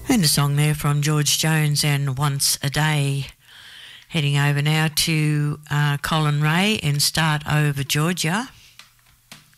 And a song there from George Jones and Once a Day. Heading over now to Colin Ray in Start Over Georgia.